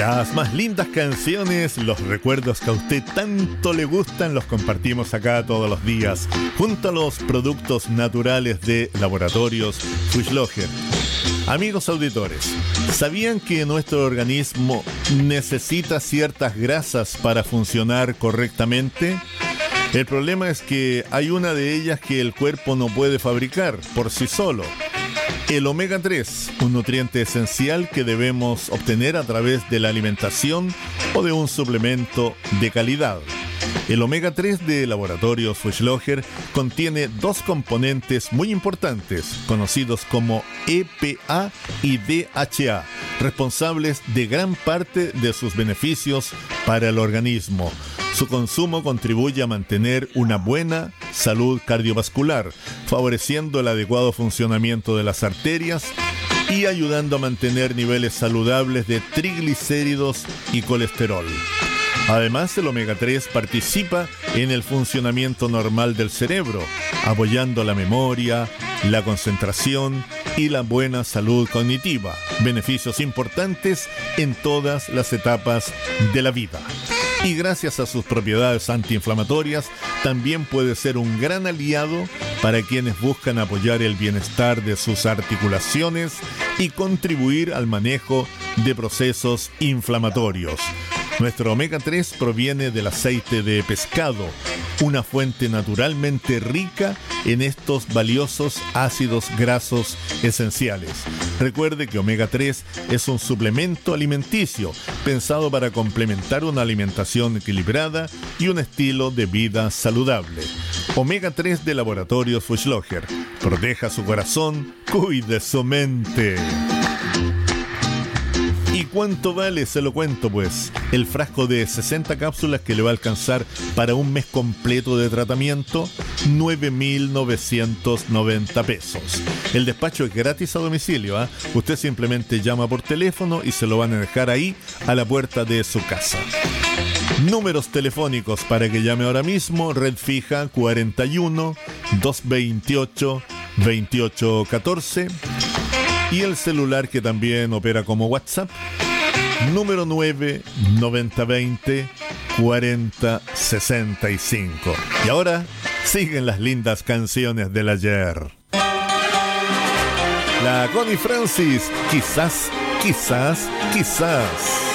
Las más lindas canciones, los recuerdos que a usted tanto le gustan, los compartimos acá todos los días, junto a los productos naturales de Laboratorios Fuchslocher. Amigos auditores, ¿sabían que nuestro organismo necesita ciertas grasas para funcionar correctamente? El problema es que hay una de ellas que el cuerpo no puede fabricar por sí solo. El omega 3, un nutriente esencial que debemos obtener a través de la alimentación o de un suplemento de calidad. El omega 3 de Laboratorios Fuchslocher contiene dos componentes muy importantes, conocidos como EPA y DHA, responsables de gran parte de sus beneficios para el organismo. Su consumo contribuye a mantener una buena salud cardiovascular, favoreciendo el adecuado funcionamiento de las arterias y ayudando a mantener niveles saludables de triglicéridos y colesterol. Además, el omega 3 participa en el funcionamiento normal del cerebro, apoyando la memoria, la concentración y la buena salud cognitiva, beneficios importantes en todas las etapas de la vida. Y gracias a sus propiedades antiinflamatorias, también puede ser un gran aliado para quienes buscan apoyar el bienestar de sus articulaciones y contribuir al manejo de procesos inflamatorios. Nuestro omega 3 proviene del aceite de pescado, una fuente naturalmente rica en estos valiosos ácidos grasos esenciales. Recuerde que omega 3 es un suplemento alimenticio pensado para complementar una alimentación equilibrada y un estilo de vida saludable. Omega 3 de Laboratorios Fuchslocher. Proteja su corazón, cuide su mente. ¿Y cuánto vale? Se lo cuento pues. El frasco de 60 cápsulas que le va a alcanzar para un mes completo de tratamiento, 9.990 pesos. El despacho es gratis a domicilio, ¿eh? Usted simplemente llama por teléfono y se lo van a dejar ahí a la puerta de su casa. Números telefónicos para que llame ahora mismo: red fija 41 228 2814. Y el celular que también opera como WhatsApp, número 9-9020 4065. Y ahora siguen las lindas canciones del ayer. La Connie Francis, quizás, quizás, quizás.